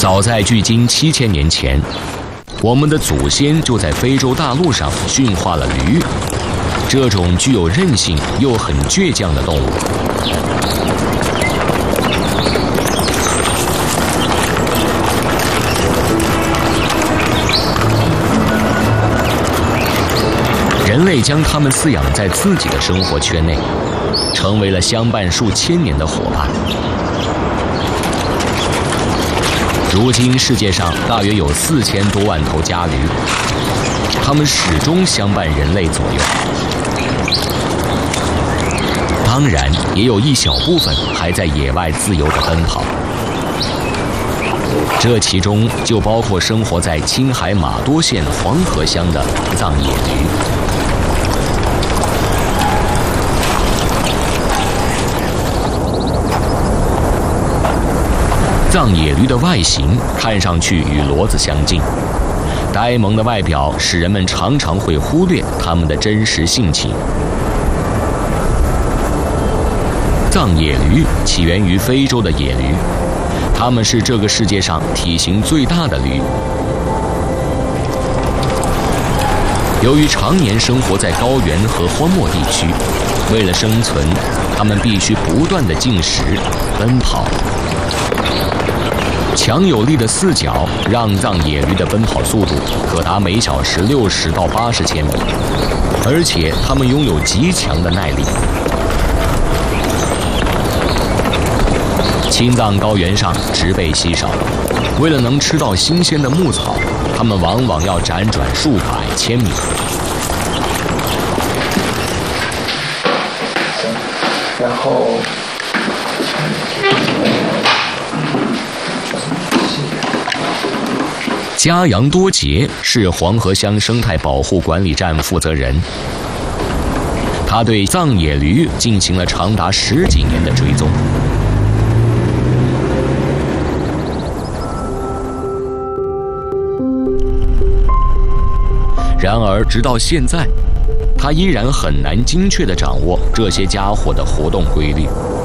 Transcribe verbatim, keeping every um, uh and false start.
早在距今七千年前，我们的祖先就在非洲大陆上驯化了驴，这种具有韧性又很倔强的动物。人类将它们饲养在自己的生活圈内，成为了相伴数千年的伙伴。如今世界上大约有四千多万头家驴，它们始终相伴人类左右。当然，也有一小部分还在野外自由地奔跑。这其中就包括生活在青海玛多县黄河乡的藏野驴。藏野驴的外形看上去与骡子相近，呆萌的外表使人们常常会忽略它们的真实性情。藏野驴起源于非洲的野驴，它们是这个世界上体型最大的驴。由于常年生活在高原和荒漠地区，为了生存，它们必须不断地进食、奔跑。强有力的四脚让藏野驴的奔跑速度可达每小时六十到八十千米，而且它们拥有极强的耐力。青藏高原上植被稀少，为了能吃到新鲜的牧草，它们往往要辗转数百千米。 然后加扬多杰是黄河乡生态保护管理站负责人，他对藏野驴进行了长达十几年的追踪。然而，直到现在，他依然很难精确地掌握这些家伙的活动规律。